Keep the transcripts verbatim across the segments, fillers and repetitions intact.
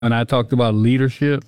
And I talked about leadership.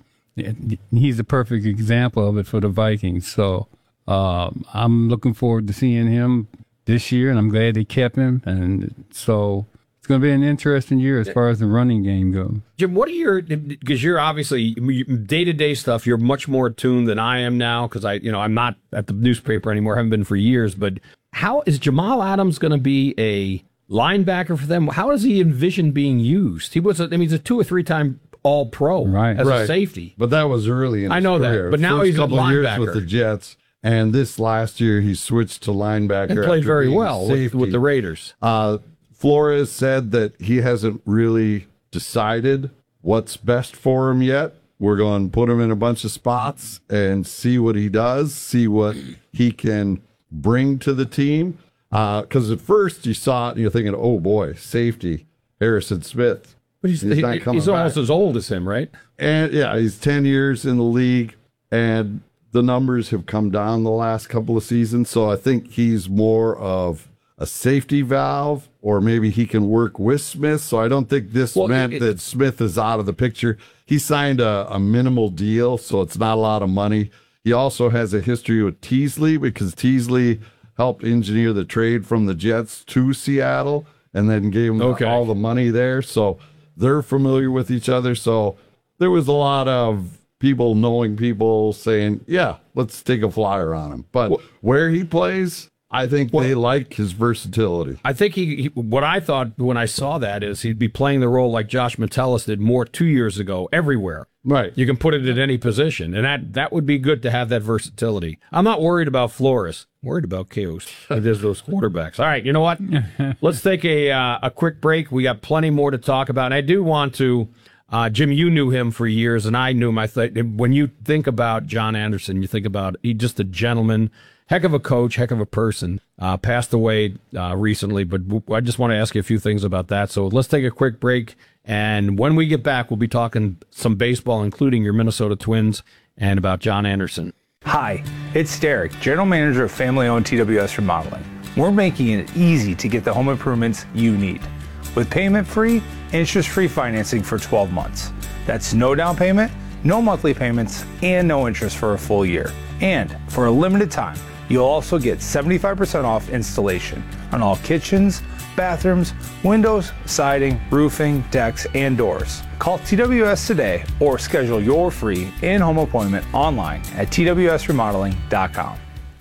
He's a perfect example of it for the Vikings. So um, I'm looking forward to seeing him this year, and I'm glad they kept him. And so it's going to be an interesting year as far as the running game goes. Jim, what are your, because you're obviously day-to-day stuff, you're much more attuned than I am now, because I, you know, I'm not at the newspaper anymore, haven't been for years, but how is Jamal Adams going to be a linebacker for them? How does he envision being used? He was, a, I mean, he's a two or three time All-Pro right. as right. a safety. But that was early in his I know career. that, but now First he's a couple of years linebacker. with the Jets, and this last year he switched to linebacker And played after very being well with, safety. with the Raiders. Uh, Flores said that he hasn't really decided what's best for him yet. We're going to put him in a bunch of spots and see what he does, see what he can bring to the team. Because uh, at first you saw it and you're thinking, oh boy, safety, Harrison Smith. But he's, he's, not he, coming he's almost back. as old as him, right? And yeah, he's ten years in the league, and the numbers have come down the last couple of seasons. So I think he's more of a safety valve, or maybe he can work with Smith. So I don't think this Well, meant it- that Smith is out of the picture. He signed a, a minimal deal, so it's not a lot of money. He also has a history with Teasley, because Teasley helped engineer the trade from the Jets to Seattle and then gave him Okay. all the money there. So they're familiar with each other. So there was a lot of people knowing people saying, yeah, let's take a flyer on him. But Well- where he plays, I think they like his versatility. I think he, he, what I thought when I saw that is he'd be playing the role like Josh Metellus did more two years ago, everywhere. Right. You can put it at any position, and that, that would be good to have that versatility. I'm not worried about Flores. I'm worried about chaos. There's those quarterbacks. All right, you know what? Let's take a uh, a quick break. We got plenty more to talk about, and I do want to. Uh, Jim, you knew him for years, and I knew him. I th- when you think about John Anderson, you think about he just a gentleman, heck of a coach, heck of a person. Uh, passed away uh, recently, but w- I just want to ask you a few things about that. So let's take a quick break, and when we get back, we'll be talking some baseball, including your Minnesota Twins, and about John Anderson. Hi, it's Derek, General Manager of family-owned T W S Remodeling. We're making it easy to get the home improvements you need. With payment-free, interest-free financing for twelve months. That's no down payment, no monthly payments, and no interest for a full year. And for a limited time, you'll also get seventy-five percent off installation on all kitchens, bathrooms, windows, siding, roofing, decks, and doors. Call T W S today or schedule your free in-home appointment online at T W S remodeling dot com.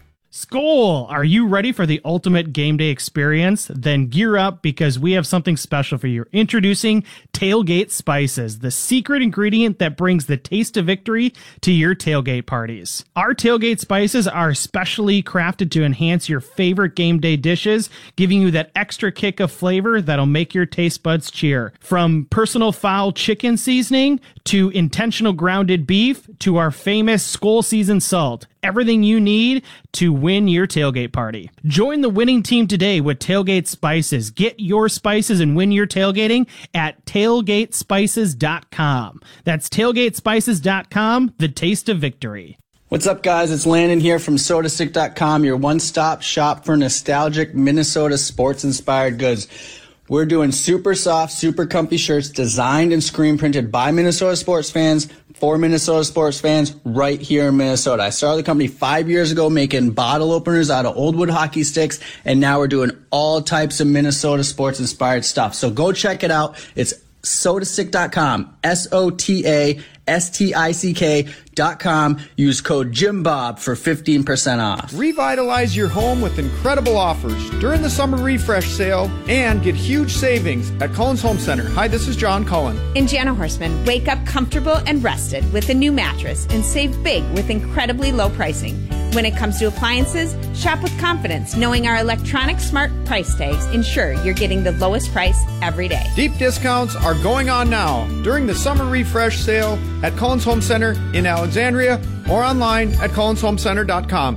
Skol! Are you ready for the ultimate game day experience? Then gear up, because we have something special for you. Introducing Tailgate Spices, the secret ingredient that brings the taste of victory to your tailgate parties. Our Tailgate Spices are specially crafted to enhance your favorite game day dishes, giving you that extra kick of flavor that'll make your taste buds cheer. From personal foul chicken seasoning to intentional grounded beef to our famous Skol seasoned salt. Everything you need to win your tailgate party. Join the winning team today with Tailgate Spices. Get your spices and win your tailgating at tailgate spices dot com. That's tailgate spices dot com, the taste of victory. What's up, guys? It's Landon here from soda stick dot com, your one-stop shop for nostalgic Minnesota sports-inspired goods. We're doing super soft, super comfy shirts designed and screen printed by Minnesota sports fans for Minnesota sports fans right here in Minnesota. I started the company five years ago making bottle openers out of old wood hockey sticks, and now we're doing all types of Minnesota sports-inspired stuff. So go check it out. It's soda stick dot com, S O T A S T I C K dot com. Use code JIMBOB for fifteen percent off. Revitalize your home with incredible offers during the summer refresh sale and get huge savings at Cullen's Home Center. Hi, this is John Cullen. And Jana Horseman. Wake up comfortable and rested with a new mattress and save big with incredibly low pricing. When it comes to appliances, shop with confidence, knowing our electronic smart price tags ensure you're getting the lowest price every day. Deep discounts are going on now during the summer refresh sale at Cullen's Home Center in Alexandria or online at Cullens Home Center dot com.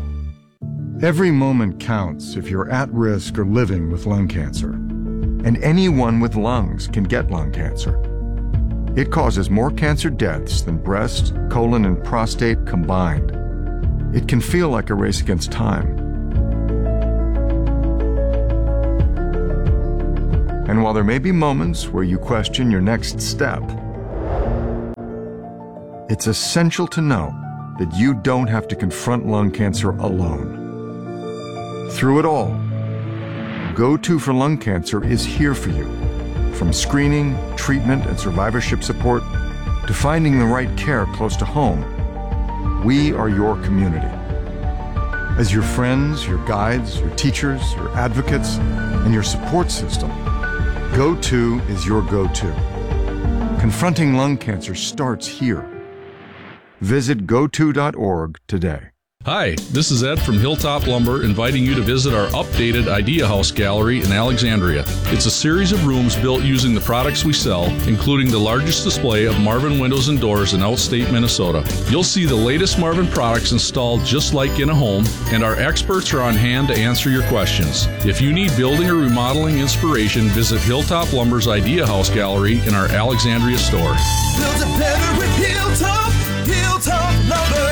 Every moment counts if you're at risk or living with lung cancer. And anyone with lungs can get lung cancer. It causes more cancer deaths than breast, colon, and prostate combined. It can feel like a race against time. And while there may be moments where you question your next step, It's essential to know that you don't have to confront lung cancer alone. Through it all, Go To for Lung Cancer is here for you. From screening, treatment, and survivorship support to finding the right care close to home, we are your community. As your friends, your guides, your teachers, your advocates, and your support system, Go To is your go-to. Confronting lung cancer starts here. Visit go to dot org today. Hi, this is Ed from Hilltop Lumber inviting you to visit our updated Idea House Gallery in Alexandria. It's a series of rooms built using the products we sell, including the largest display of Marvin windows and doors in outstate Minnesota. You'll see the latest Marvin products installed just like in a home, and our experts are on hand to answer your questions. If you need building or remodeling inspiration, visit Hilltop Lumber's Idea House Gallery in our Alexandria store. Build it better with Hilltop, Hilltop Lumber.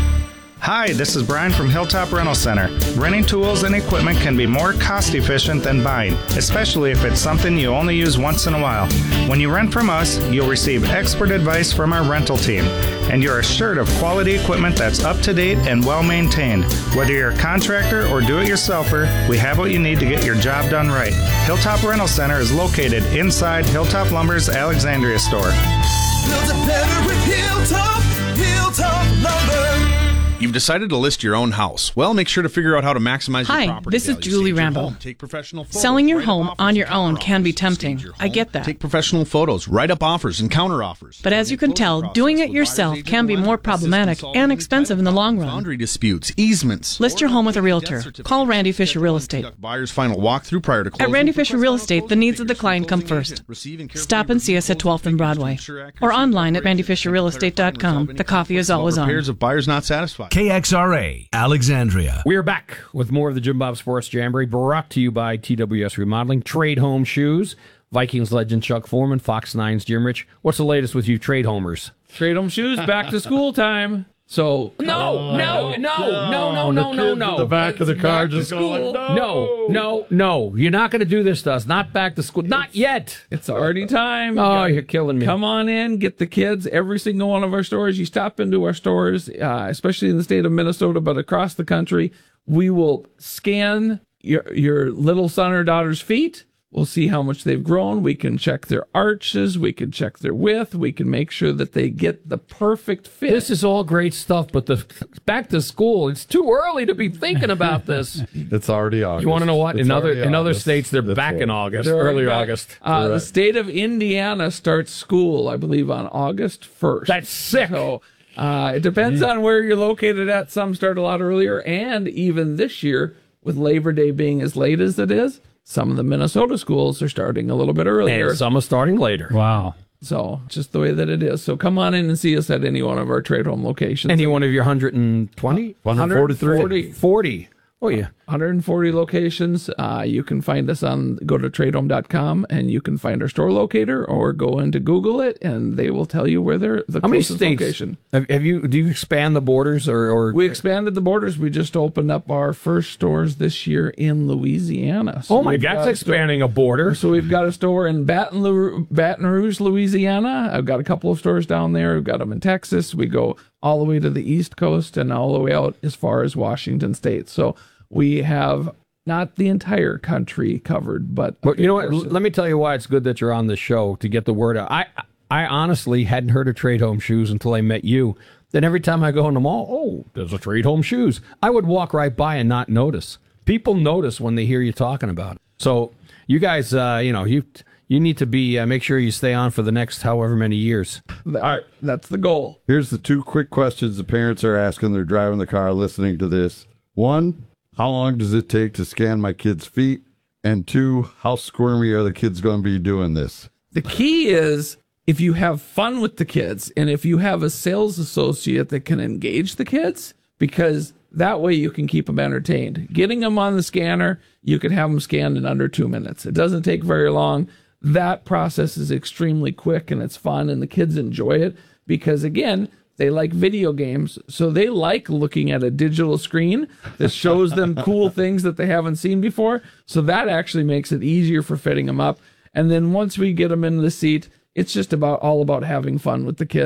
Hi, this is Brian from Hilltop Rental Center. Renting tools and equipment can be more cost efficient than buying, especially if it's something you only use once in a while. When you rent from us, you'll receive expert advice from our rental team, and you're assured of quality equipment that's up to date and well maintained. Whether you're a contractor or do-it-yourselfer, we have what you need to get your job done right. Hilltop Rental Center is located inside Hilltop Lumber's Alexandria store. Build it better with Hilltop, Hilltop Lumber. You've decided to list your own house. Well, make sure to figure out how to maximize Hi, your property this is value. Julie Stage your Rambo. home. Take professional photos. Selling your Write up home offers on your and own counter can be offers. tempting. Stage your I home. get that. Take professional photos. Write up offers and counter offers. But as you can tell, doing it yourself can be more problematic and expensive in the long run. Boundary disputes, easements. List your home with a realtor. Call Randy Fisher Real Estate. Buyer's final walkthrough prior to closing. At Randy Fisher Real Estate, the needs of the client come first. Stop and see us at twelfth and Broadway. Or online at randy fisher real estate dot com. The coffee is always on. Repairs of buyers not satisfied. K X R A, Alexandria. We're back with more of the Jim Bob Sports Jamboree, brought to you by T W S Remodeling, Trade Home Shoes, Vikings legend Chuck Foreman, Fox nine's Jim Rich. What's the latest with you trade homers? Trade home shoes, back to school time. So no, no, no, no, no, no, no, no. The back of the car just going, no, no, no. You're not going to do this to us. Not back to school. Not yet. It's already time. Oh, you're killing me. Come on in, get the kids. Every single one of our stores. You stop into our stores, uh, especially in the state of Minnesota, but across the country. We will scan your your little son or daughter's feet. We'll see how much they've grown. We can check their arches. We can check their width. We can make sure that they get the perfect fit. This is all great stuff, but the back to school, it's too early to be thinking about this. It's already August. You want to know what? It's In other in other August. states, they're That's back what- in August, They're early back. August. Uh, the state of Indiana starts school, I believe, on August first. That's sick. So uh, it depends on where you're located at. Some start a lot earlier, and even this year, with Labor Day being as late as it is, some of the Minnesota schools are starting a little bit earlier. And some are starting later. Wow. So just the way that it is. So come on in and see us at any one of our trade home locations. Any one of your one hundred twenty? one hundred forty-three. forty. Oh, yeah. one hundred forty locations. Uh, you can find us on, go to trade home dot com, and you can find our store locator, or go into Google it, and they will tell you where they're the How many closest states? location. Have, have you, do you expand the borders or, or? We expanded the borders. We just opened up our first stores this year in Louisiana. So Oh, my we've God, got that's a store- expanding a border. So we've got a store in Baton, Lu- Baton Rouge, Louisiana. I've got a couple of stores down there. We've got them in Texas. We go all the way to the East Coast and all the way out as far as Washington State. So we have not the entire country covered, but But you know what? L- Let me tell you why it's good that you're on the show, to get the word out. I I honestly hadn't heard of Trade Home Shoes until I met you. Then every time I go in the mall, oh, there's a Trade Home Shoes. I would walk right by and not notice. People notice when they hear you talking about it. So you guys, uh, you know, you you need to be uh, make sure you stay on for the next however many years. all right, that's the goal. Here's the two quick questions the parents are asking. They're driving the car listening to this. One, how long does it take to scan my kid's feet? And two, how squirmy are the kids going to be doing this? The key is if you have fun with the kids, and if you have a sales associate that can engage the kids, because that way you can keep them entertained. Getting them on the scanner, you can have them scanned in under two minutes. It doesn't take very long. That process is extremely quick, and it's fun, and the kids enjoy it because, again, they like video games, so they like looking at a digital screen that shows them cool things that they haven't seen before. So that actually makes it easier for fitting them up. And then once we get them in the seat, it's just about all about having fun with the kids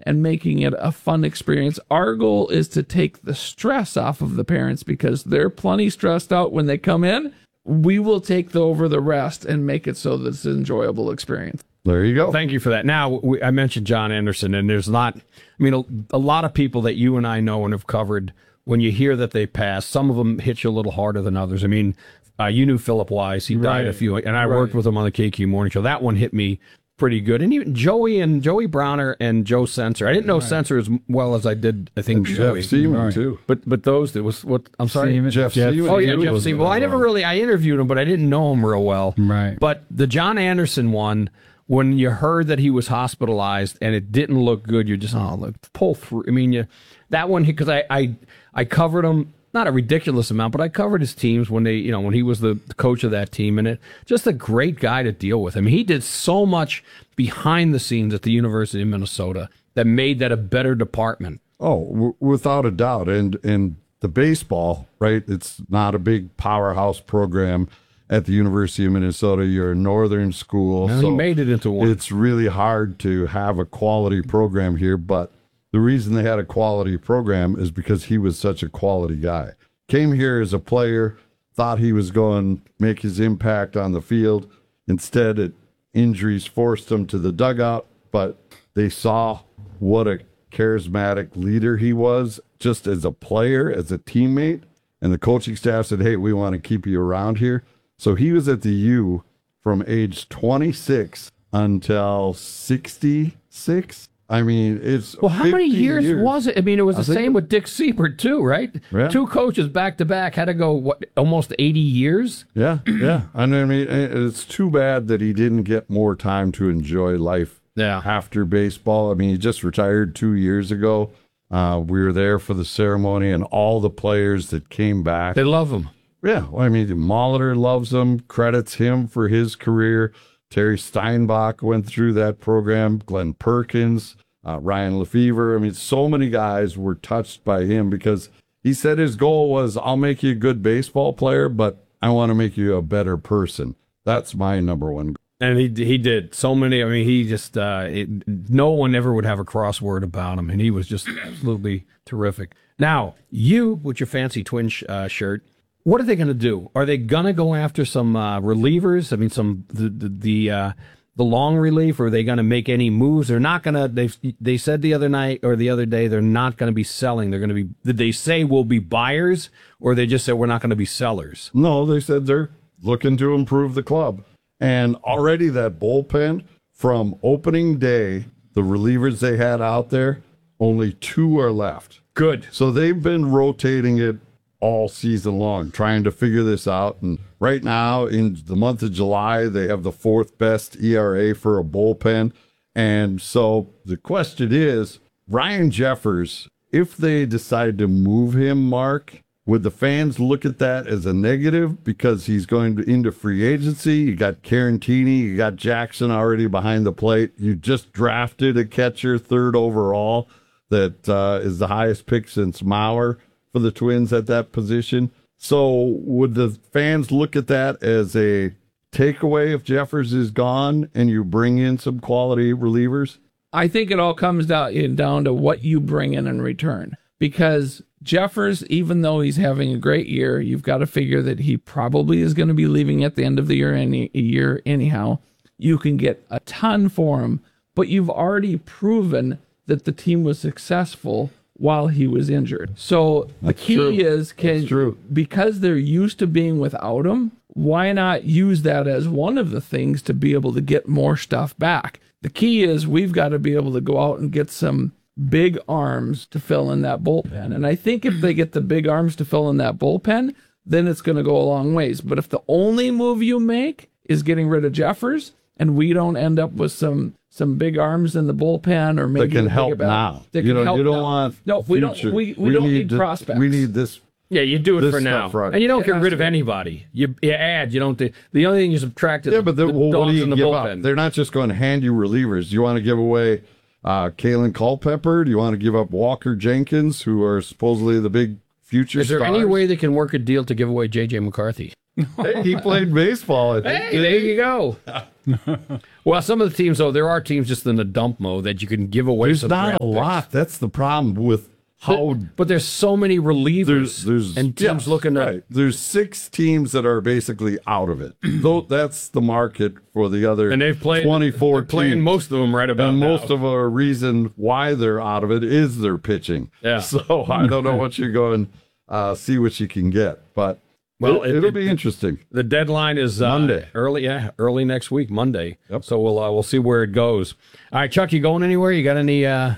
and making it a fun experience. Our goal is to take the stress off of the parents because they're plenty stressed out when they come in. We will take the, over the rest and make it so that it's an enjoyable experience. There you go. Thank you for that. Now, we, I mentioned John Anderson, and there's not, I mean, a, a lot of people that you and I know and have covered, when you hear that they passed, some of them hit you a little harder than others. I mean, uh, you knew Philip Wise. He died Right. a few, and I Right. worked with him on the K Q Morning Show. That one hit me pretty good. And even Joey and Joey Browner and Joe Sensor. I didn't know Sensor as well as I did, I think, And Joey. Jeff Seaman, Right. too. But but those, it was what, I'm sorry? Seaman. Jeff, Jeff Seaman. Oh, yeah, He Jeff was Seaman. Well, I another never one. really, I interviewed him, but I didn't know him real well. Right. But the John Anderson one, when you heard that he was hospitalized and it didn't look good, you're just, oh, look, pull through. I mean, you, that one, because I, I, I covered him, not a ridiculous amount, but I covered his teams when they, you know, when he was the coach of that team, and it just a great guy to deal with. I mean, he did so much behind the scenes at the University of Minnesota that made that a better department. Oh, w- without a doubt. And and the baseball, right? It's not a big powerhouse program at the University of Minnesota. You're a northern school. Well, he made it into one. It's really hard to have a quality program here, but the reason they had a quality program is because he was such a quality guy. Came here as a player, thought he was going to make his impact on the field. Instead, it, injuries forced him to the dugout, but they saw what a charismatic leader he was just as a player, as a teammate. And the coaching staff said, hey, we want to keep you around here. So he was at the U from age twenty-six until sixty-six. I mean, it's Well, how many fifty years, was it? I mean, it was I the think same it- with Dick Siebert, too, right? Yeah. Two coaches back to back had to go, what, almost eighty years? Yeah, yeah. And I mean, it's too bad that he didn't get more time to enjoy life Yeah. after baseball. I mean, he just retired two years ago. Uh, we were there for the ceremony, and all the players that came back. They love him. Yeah, well, I mean, Molitor loves him, credits him for his career. Terry Steinbach went through that program, Glenn Perkins, uh, Ryan Lefevre. I mean, so many guys were touched by him because he said his goal was, I'll make you a good baseball player, but I want to make you a better person. That's my number one goal. And he he did so many. I mean, he just, uh, it, no one ever would have a crossword about him, and he was just absolutely terrific. Now, you, with your fancy twin sh- uh, shirt, what are they going to do? Are they going to go after some uh, relievers? I mean, some the the the, uh, the long relief. Or are they going to make any moves? They're not going to. They they said the other night or the other day they're not going to be selling. They're going to be. Did they say we'll be buyers, or they just said we're not going to be sellers? No, they said they're looking to improve the club. And already that bullpen from opening day, the relievers they had out there, only two are left. Good. So they've been rotating it all season long, trying to figure this out. And right now, in the month of July, they have the fourth best E R A for a bullpen. And so the question is, Ryan Jeffers, if they decide to move him, Mark, would the fans look at that as a negative because he's going to, into free agency? You got Carantini, you got Jackson already behind the plate. You just drafted a catcher third overall that uh, is the highest pick since Mauer for the Twins at that position. So would the fans look at that as a takeaway if Jeffers is gone and you bring in some quality relievers? I think it all comes down, down to what you bring in in return. Because Jeffers, even though he's having a great year, you've got to figure that he probably is going to be leaving at the end of the year any year anyhow. You can get a ton for him, but you've already proven that the team was successful while he was injured. So the That's key true. is, can That's true. because they're used to being without him, why not use that as one of the things to be able to get more stuff back? The key is we've got to be able to go out and get some big arms to fill in that bullpen. And I think if they get the big arms to fill in that bullpen, then it's going to go a long ways. But if the only move you make is getting rid of Jeffers and we don't end up with some some big arms in the bullpen or maybe That can a big help about- now. that You can don't, help you don't now. want No, we don't future. we, we, don't need, to- prospects. We need this. Yeah, you do it This for now, stuff right. and you don't It get has rid to of be. anybody. You, you add. You don't. Do, the only thing you subtract is Yeah, but the, the well, what dogs do you in the give bullpen. up? They're not just going to hand you relievers. You want to give away uh, Kalen Culpepper? Do you want to give up Walker Jenkins, who are supposedly the big future Is there stars? any way they can work a deal to give away J J McCarthy? Hey, he played baseball. I think. Hey, there you go. Well, some of the teams, though, there are teams just in the dump mode that you can give away. There's some not draft a lot. picks. That's the problem with how. But, but there's so many relievers. There's, there's and teams yes, looking at. right. There's six teams that are basically out of it. Though that's the market for the other. And they've played twenty-four they're playing teams. most of them right about And now. most of a reason why they're out of it is their pitching. Yeah. So I don't know what you're going. Uh, see what you can get, but Well, it, it- it'll it- be interesting. The deadline is uh, Monday. early, yeah, early next week, Monday. Yep. So we'll uh, we'll see where it goes. All right, Chuck, you going anywhere? You got any? Uh...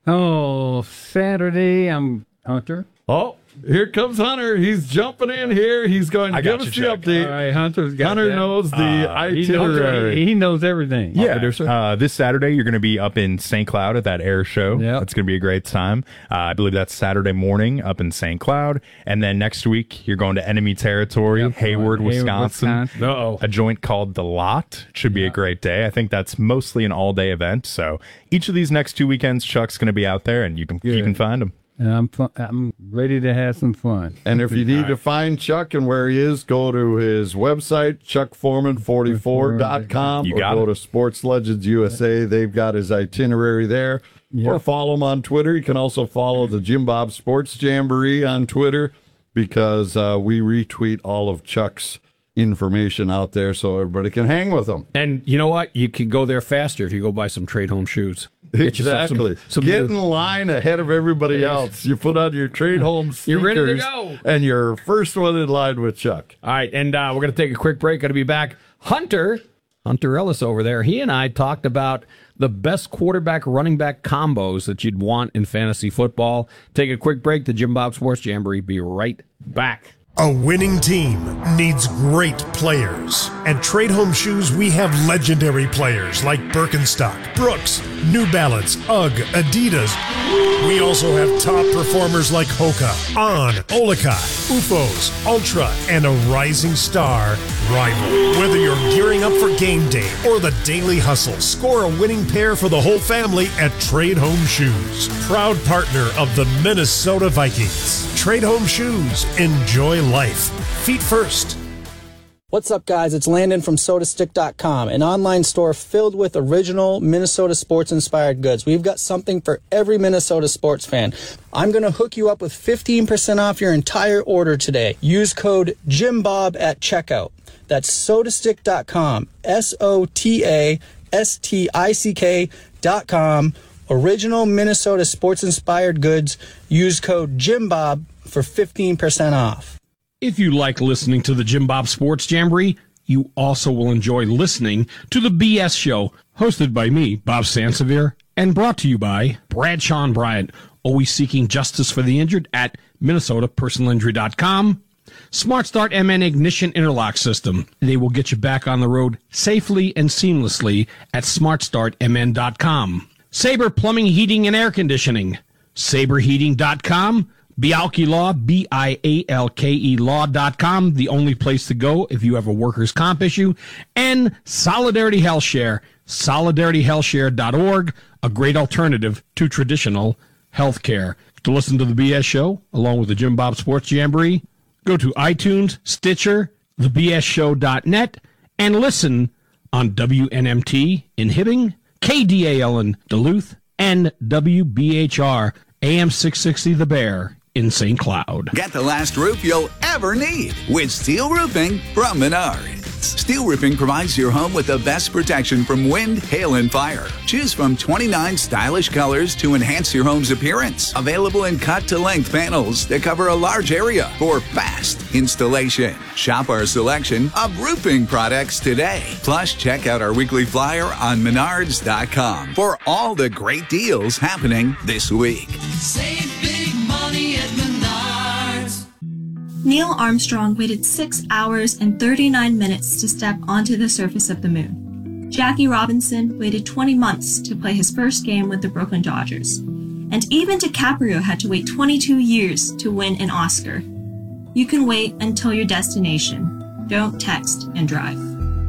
Oh, Saturday, I'm Hunter. Oh, here comes Hunter. He's jumping in here. He's going to I give got us you, the Chuck. update. All right, Hunter's got Hunter that. knows the Uh, He knows, itinerary. he knows everything. Yeah, uh, this Saturday you're going to be up in Saint Cloud at that air show. Yep. That's going to be a great time. Uh, I believe that's Saturday morning up in Saint Cloud, and then next week you're going to enemy territory, Yep, Hayward, Hayward, Wisconsin. Wisconsin. Uh-oh. A joint called The Lot. Should be a great day. I think that's mostly an all-day event. So each of these next two weekends, Chuck's going to be out there, and you can you can find him. And I'm fu- I'm ready to have some fun. And if you need to find Chuck and where he is, go to his website, chuck foreman forty-four dot com, You or got go it. to Sports Legends U S A. They've got his itinerary there. Or follow him on Twitter. You can also follow the Jim Bob Sports Jamboree on Twitter because uh, we retweet all of Chuck's information out there so everybody can hang with him. And you know what? You can go there faster if you go buy some trade home shoes. Get yourself some- Exactly. some Get new- in line ahead of everybody else. You put on your trade home sneakers, You're ready to go. and you're first one in line with Chuck. All right, and uh, we're going to take a quick break. Going to be back. Hunter, Hunter Ellis over there, he and I talked about the best quarterback running back combos that you'd want in fantasy football. Take a quick break. The Jim Bob Sports Jamboree. Be right back. A winning team needs great players. At Trade Home Shoes, we have legendary players like Birkenstock, Brooks, New Balance, UGG, Adidas. We also have top performers like Hoka, On, Olika, U F Os, Ultra, and a rising star, Rival. Whether you're gearing up for game day or the daily hustle, score a winning pair for the whole family at Trade Home Shoes. Proud partner of the Minnesota Vikings. Trade Home Shoes. Enjoy life. Feet first. What's up, guys? It's Landon from Soda Stick dot com, an online store filled with original Minnesota sports-inspired goods. We've got something for every Minnesota sports fan. I'm going to hook you up with fifteen percent off your entire order today. Use code JIMBOB at checkout. That's Soda Stick dot com, S O T A S T I C K dot com. Original Minnesota sports-inspired goods. Use code JIMBOB for fifteen percent off. If you like listening to the Jim Bob Sports Jamboree, you also will enjoy listening to the B S Show, hosted by me, Bob Sansevier, and brought to you by Bradshaw and Bryant, always seeking justice for the injured at Minnesota Personal Injury dot com. Smart Start M N Ignition Interlock System. They will get you back on the road safely and seamlessly at smart start M N dot com. Sabre Plumbing, Heating, and Air Conditioning. sabre heating dot com. Bialke Law, B I A L K E Law dot com, the only place to go if you have a workers' comp issue. And Solidarity Health Share, solidarity health share dot org, a great alternative to traditional health care. To listen to the B S Show, along with the Jim Bob Sports Jamboree, go to iTunes, Stitcher, the b s show dot net, and listen on W N M T in Hibbing, K D A L in Duluth, and W B H R A M six sixty The Bear in Saint Cloud. Get the last roof you'll ever need with Steel Roofing from Menards. Steel Roofing provides your home with the best protection from wind, hail, and fire. Choose from twenty-nine stylish colors to enhance your home's appearance. Available in cut-to-length panels that cover a large area for fast installation. Shop our selection of roofing products today. Plus, check out our weekly flyer on menards dot com for all the great deals happening this week. Save big money at Menards. Neil Armstrong waited six hours and thirty-nine minutes to step onto the surface of the moon. Jackie Robinson waited twenty months to play his first game with the Brooklyn Dodgers. And even DiCaprio had to wait twenty-two years to win an Oscar. You can wait until your destination. Don't text and drive.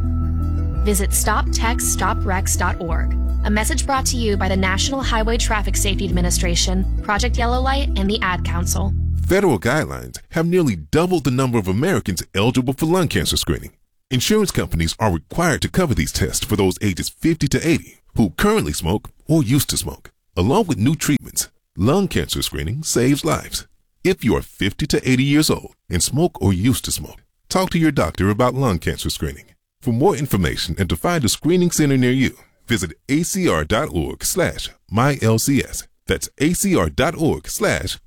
Visit stop text stop wrecks dot org. A message brought to you by the National Highway Traffic Safety Administration, Project Yellow Light, and the Ad Council. Federal guidelines have nearly doubled the number of Americans eligible for lung cancer screening. Insurance companies are required to cover these tests for those ages fifty to eighty who currently smoke or used to smoke. Along with new treatments, lung cancer screening saves lives. If you are fifty to eighty years old and smoke or used to smoke, talk to your doctor about lung cancer screening. For more information and to find a screening center near you, visit acr.org slash MyLCS. That's acr.org slash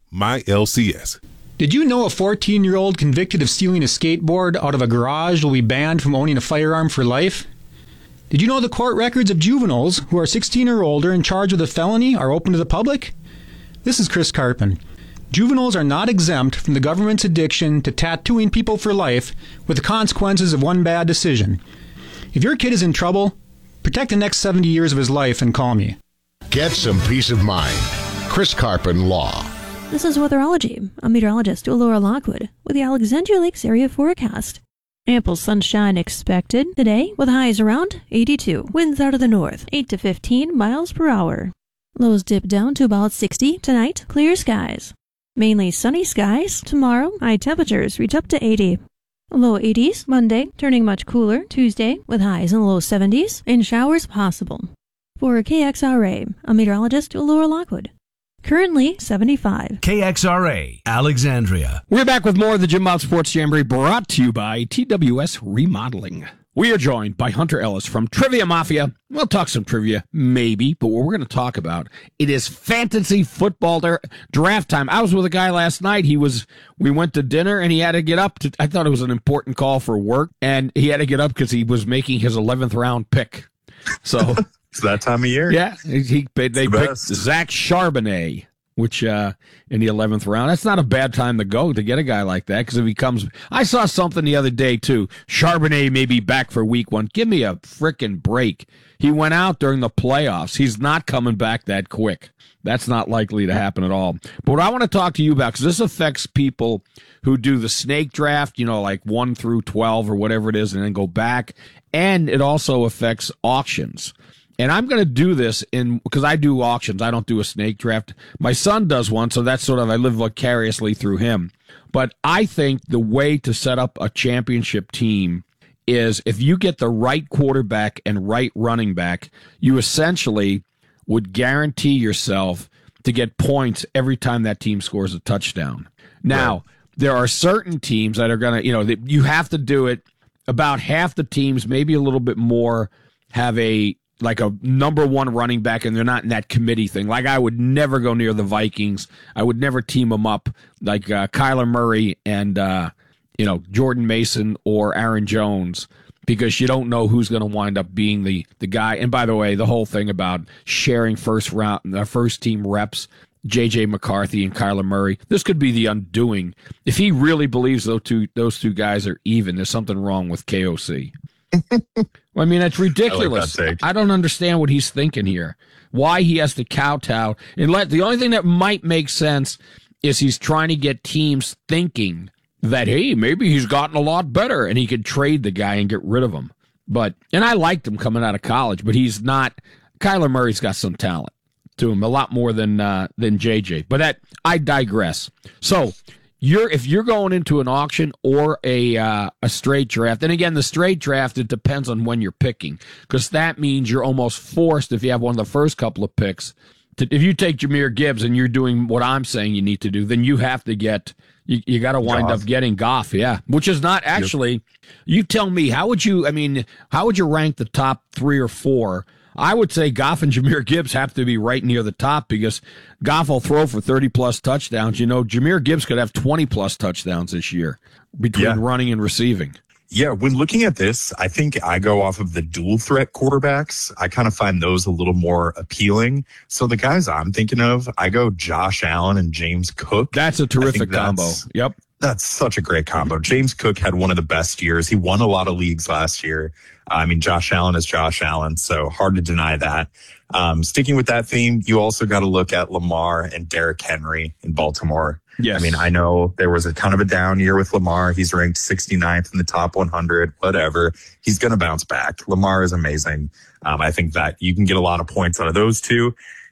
MyLCS. Did you know a fourteen-year-old convicted of stealing a skateboard out of a garage will be banned from owning a firearm for life? Did you know the court records of juveniles who are sixteen or older and charged with a felony are open to the public? This is Chris Carpin. Juveniles are not exempt from the government's addiction to tattooing people for life with the consequences of one bad decision. If your kid is in trouble, protect the next seventy years of his life and call me. Get some peace of mind. Chris Carpin Law. This is Weatherology. I'm meteorologist Laura Lockwood with the Alexandria Lakes area forecast. Ample sunshine expected today with highs around eighty-two. Winds out of the north, eight to fifteen miles per hour. Lows dip down to about sixty tonight. Clear skies. Mainly sunny skies. Tomorrow, high temperatures reach up to eighty. Low eighties Monday, turning much cooler Tuesday with highs in the low seventies and showers possible. For K X R A, I'm meteorologist Laura Lockwood. Currently seventy-five. K X R A, Alexandria. We're back with more of the Jim Bob Sports Jamboree brought to you by T W S Remodeling. We are joined by Hunter Ellis from Trivia Mafia. We'll talk some trivia, maybe, but what we're going to talk about, it is fantasy football draft time. I was with a guy last night. He was, we went to dinner and he had to get up to, I thought it was an important call for work, and he had to get up because he was making his eleventh round pick. So it's that time of year. Yeah, he, he they the picked best. Zach Charbonnet, which uh, in the eleventh round, that's not a bad time to go to get a guy like that, because if he comes, I saw something the other day too. Charbonnet may be back for week one. Give me a frickin' break. He went out during the playoffs. He's not coming back that quick. That's not likely to happen at all. But what I want to talk to you about, because this affects people who do the snake draft, you know, like one through twelve or whatever it is, and then go back. And it also affects auctions. And I'm going to do this in, because I do auctions. I don't do a snake draft. My son does one, so that's sort of, I live vicariously through him. But I think the way to set up a championship team is if you get the right quarterback and right running back, you essentially would guarantee yourself to get points every time that team scores a touchdown. Now, right. There are certain teams that are going to, you know, that you have to do it. About half the teams, maybe a little bit more, have a, like a number one running back, and they're not in that committee thing. Like, I would never go near the Vikings. I would never team them up like uh, Kyler Murray and, uh, you know, Jordan Mason or Aaron Jones, because you don't know who's going to wind up being the, the guy. And by the way, the whole thing about sharing first round, uh, first team reps, J J McCarthy and Kyler Murray, this could be the undoing. If he really believes those two, those two guys are even, there's something wrong with K O C. I mean, it's ridiculous. I, like I don't understand what he's thinking here. Why he has to kowtow. And let, the only thing that might make sense is he's trying to get teams thinking that, hey, maybe he's gotten a lot better and he could trade the guy and get rid of him. But, and I liked him coming out of college, but he's not, Kyler Murray's got some talent to him, a lot more than uh, than J J. But that, I digress. So, You're if you're going into an auction or a uh, a straight draft, and again, the straight draft, it depends on when you're picking, because that means you're almost forced, if you have one of the first couple of picks, to, if you take Jahmyr Gibbs and you're doing what I'm saying you need to do, then you have to get, you, you got to wind Goff. up getting Goff, yeah, which is not actually, yep. You tell me, how would you, I mean, how would you rank the top three or four? I would say Goff and Jahmyr Gibbs have to be right near the top, because Goff will throw for thirty-plus touchdowns. You know, Jahmyr Gibbs could have twenty-plus touchdowns this year between yeah. running and receiving. Yeah, when looking at this, I think I go off of the dual threat quarterbacks. I kind of find those a little more appealing. So the guys I'm thinking of, I go Josh Allen and James Cook. That's a terrific combo. Yep. That's such a great combo. James Cook had one of the best years. He won a lot of leagues last year. I mean, Josh Allen is Josh Allen, so hard to deny that. Um, sticking with that theme, you also got to look at Lamar and Derrick Henry in Baltimore. Yes. I mean, I know there was a kind of a down year with Lamar. He's ranked sixty-ninth in the top one hundred, whatever. He's going to bounce back. Lamar is amazing. Um, I think that you can get a lot of points out of those two.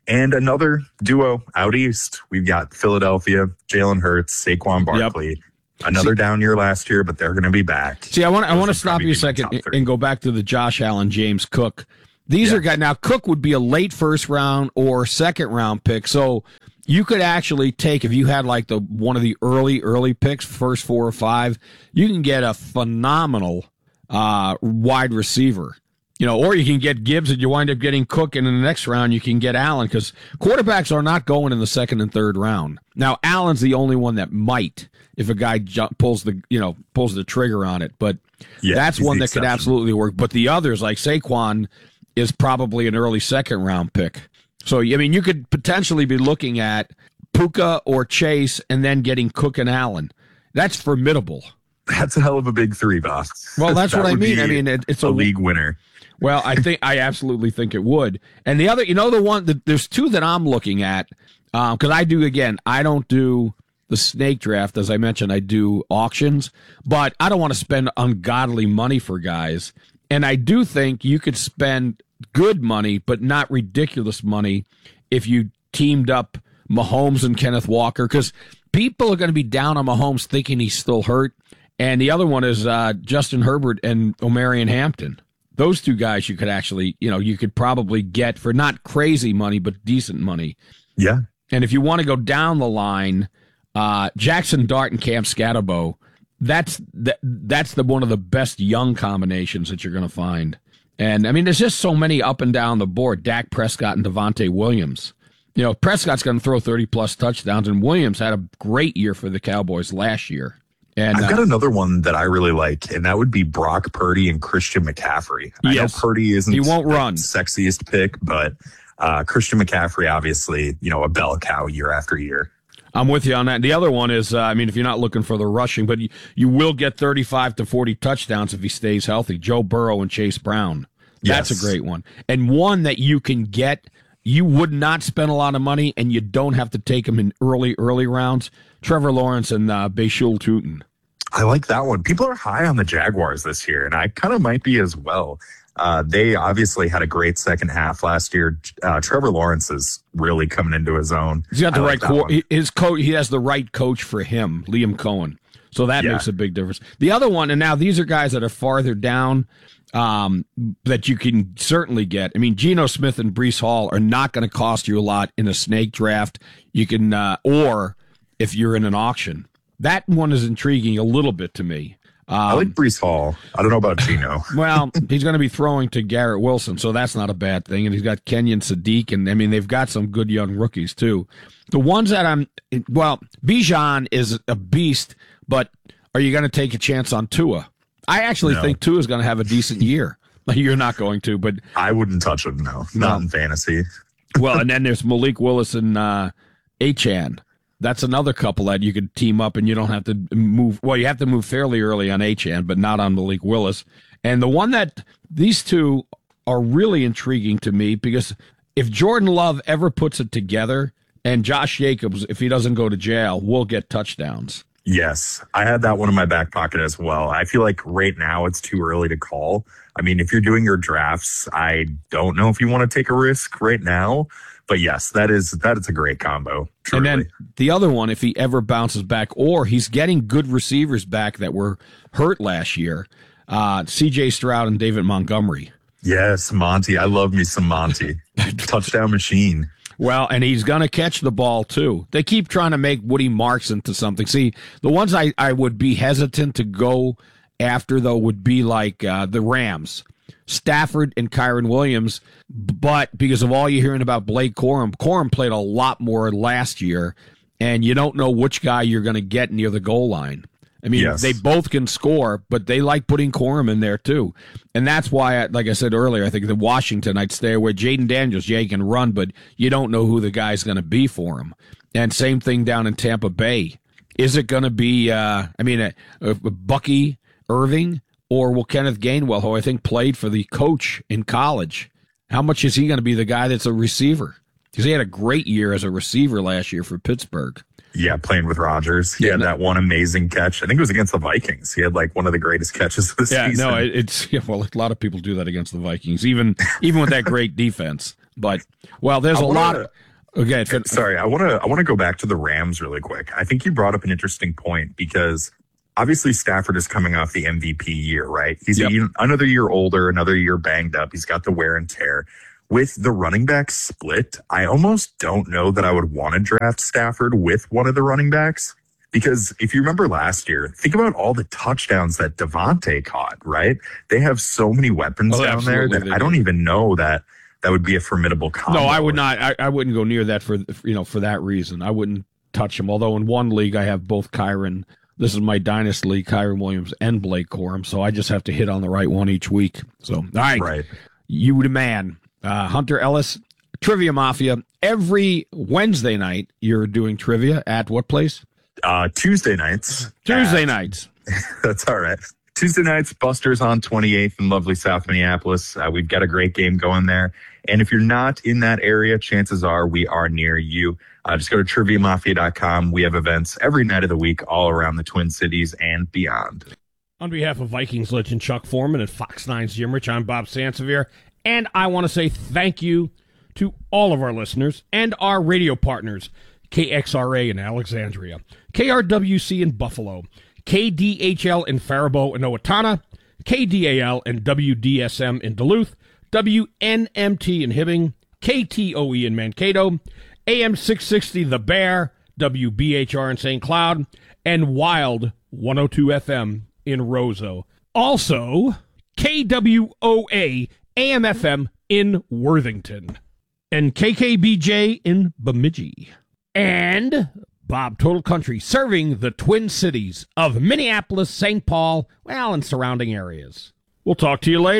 And another duo out east. We've got Philadelphia, Jalen Hurts, Saquon Barkley. Yep. Another See, down year last year, but they're going to be back. See, I want I want to stop you a second and go back to the Josh Allen, James Cook. These yeah. are guys. Now, Cook would be a late first round or second round pick. So you could actually take, if you had like the one of the early, early picks, first four or five, you can get a phenomenal uh, wide receiver. You know, or you can get Gibbs and you wind up getting Cook, and in the next round you can get Allen, because quarterbacks are not going in the second and third round. Now, Allen's the only one that might, if a guy jump, pulls the you know pulls the trigger on it. But yeah, that's one that exception. could absolutely work. But the others, like Saquon, is probably an early second round pick. So I mean, you could potentially be looking at Puka or Chase, and then getting Cook and Allen. That's formidable. That's a hell of a big three, boss. Well, that's that what I mean. I mean, it, it's a, a league winner. Well, I think I absolutely think it would. And the other, you know, the one that there's two that I'm looking at, because um, I do, again, I don't do the snake draft. As I mentioned, I do auctions, but I don't want to spend ungodly money for guys. And I do think you could spend good money, but not ridiculous money, if you teamed up Mahomes and Kenneth Walker, because people are going to be down on Mahomes thinking he's still hurt. And the other one is uh, Justin Herbert and Omarion Hampton. Those two guys you could actually, you know, you could probably get for not crazy money, but decent money. Yeah. And if you want to go down the line, uh, Jackson Dart and Cam Scatterbo, that's the, that's the one of the best young combinations that you're going to find. And, I mean, there's just so many up and down the board. Dak Prescott and Devontae Williams. You know, Prescott's going to throw thirty-plus touchdowns, and Williams had a great year for the Cowboys last year. And, I've got uh, another one that I really like, and that would be Brock Purdy and Christian McCaffrey. I yes. know Purdy isn't he won't the run. sexiest pick, but uh, Christian McCaffrey, obviously, you know, a bell cow year after year. I'm with you on that. The other one is, uh, I mean, if you're not looking for the rushing, but you, you will get thirty-five to forty touchdowns if he stays healthy. Joe Burrow and Chase Brown. That's yes. a great one. And one that you can get, you would not spend a lot of money, and you don't have to take him in early, early rounds. Trevor Lawrence and uh, Bashul Tutin. I like that one. People are high on the Jaguars this year, and I kind of might be as well. Uh, they obviously had a great second half last year. Uh, Trevor Lawrence is really coming into his own. He's got the I right like coach. His coach. He has the right coach for him, Liam Cohen. So that yeah. makes a big difference. The other one, and now these are guys that are farther down um, that you can certainly get. I mean, Geno Smith and Breece Hall are not going to cost you a lot in a snake draft. You can, uh, or if you're in an auction. That one is intriguing a little bit to me. Um, I like Breece Hall. I don't know about Geno. Well, he's going to be throwing to Garrett Wilson, so that's not a bad thing. And he's got Kenyon Sadiq, and I mean, they've got some good young rookies too. The ones that I'm, well, Bijan is a beast, but are you going to take a chance on Tua? I actually no. think Tua is going to have a decent year. You're not going to, but I wouldn't touch him. No, not no. in fantasy. Well, and then there's Malik Willis and uh, Achane. That's another couple that you could team up, and you don't have to move. Well, you have to move fairly early on Achane, but not on Malik Willis. And the one that these two are really intriguing to me, because if Jordan Love ever puts it together, and Josh Jacobs, if he doesn't go to jail, will get touchdowns. Yes, I had that one in my back pocket as well. I feel like right now it's too early to call. I mean, if you're doing your drafts, I don't know if you want to take a risk right now. But yes, that is that is a great combo. Truly. And then the other one, if he ever bounces back, or he's getting good receivers back that were hurt last year, uh, C J Stroud and David Montgomery. Yes, Monty. I love me some Monty. Touchdown machine. Well, and he's going to catch the ball, too. They keep trying to make Woody Marks into something. See, the ones I, I would be hesitant to go after, though, would be like uh, the Rams. Stafford and Kyron Williams, but because of all you're hearing about Blake Corum, Corum played a lot more last year, and you don't know which guy you're going to get near the goal line. I mean, yes. They both can score, but they like putting Corum in there too. And that's why, I, like I said earlier, I think the Washington, I'd stay away. Jaden Daniels, yeah, he can run, but you don't know who the guy's going to be for him. And same thing down in Tampa Bay. Is it going to be, uh, I mean, a, a Bucky Irving? Or will Kenneth Gainwell, who I think played for the coach in college, how much is he going to be the guy that's a receiver? Because he had a great year as a receiver last year for Pittsburgh. Yeah, playing with Rodgers. He yeah, had that one amazing catch. I think it was against the Vikings. He had like one of the greatest catches of the yeah, season. No, it's yeah, well, a lot of people do that against the Vikings, even even with that great defense. But, well, there's I a wanna, lot of... Okay, sorry, I want to I want to go back to the Rams really quick. I think you brought up an interesting point because obviously Stafford is coming off the M V P year, right? He's Yep. a, another year older, another year banged up. He's got the wear and tear. With the running back split, I almost don't know that I would want to draft Stafford with one of the running backs. Because if you remember last year, think about all the touchdowns that Devontae caught, right? They have so many weapons Oh, down there absolutely that they I don't do. even know that that would be a formidable combo. No, I would not. I, I wouldn't go near that for, you know, for that reason. I wouldn't touch him. Although in one league, I have both Kyron. This is my dynasty league, Kyron Williams and Blake Corum. So I just have to hit on the right one each week. So, all right. Right. You the man. Uh, Hunter Ellis, Trivia Mafia. Every Wednesday night, you're doing trivia at what place? Uh, Tuesday nights. Tuesday at- nights. That's all right. Tuesday nights, Buster's on twenty-eighth in lovely South Minneapolis. Uh, we've got a great game going there. And if you're not in that area, chances are we are near you. Uh, just go to trivia mafia dot com. We have events every night of the week all around the Twin Cities and beyond. On behalf of Vikings legend Chuck Foreman and Fox nine's Jim Rich, I'm Bob Sansevier, and I want to say thank you to all of our listeners and our radio partners, K X R A in Alexandria, K R W C in Buffalo, K D H L in Faribault and Owatonna, K D A L and W D S M in Duluth, W N M T in Hibbing, K T O E in Mankato, A M six sixty The Bear, W B H R in Saint Cloud, and Wild one oh two F M in Roseau. Also, K W O A A M F M in Worthington, and K K B J in Bemidji. And Bob Total Country serving the Twin Cities of Minneapolis, Saint Paul, well, and surrounding areas. We'll talk to you later.